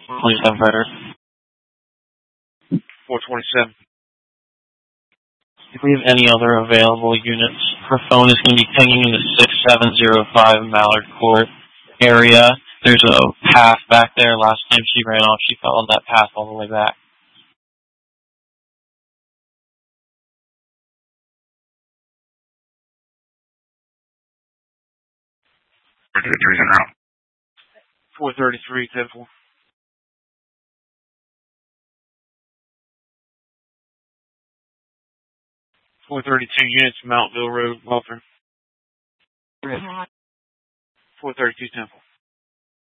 Please have better. 427. If we have any other available units, her phone is going to be pinging in the 6705 Mallard Court area. There's a path back there. Last time she ran off, she followed that path all the way back. Now. 433, 10-4. 432 units, Mountville Road, Walter. 432, 10-4.